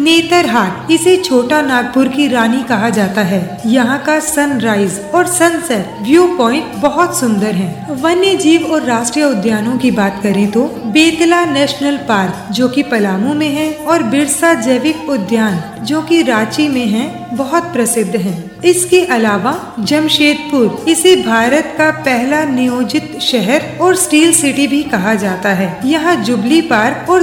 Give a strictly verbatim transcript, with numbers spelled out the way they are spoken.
नेतरहाट, इसे छोटा नागपुर की रानी कहा जाता है। यहाँ का सनराइज और सनसेट व्यू पॉइंट बहुत सुंदर है। वन्य जीव और राष्ट्रीय उद्यानों की बात करें तो बेतला नेशनल पार्क जो कि पलामू में है और बिरसा जैविक उद्यान जो कि रांची में है बहुत प्रसिद्ध है। इसके अलावा जमशेदपुर, इसे भारत का पहला नियोजित शहर और स्टील सिटी भी कहा जाता है। यहाँ जुबली पार्क और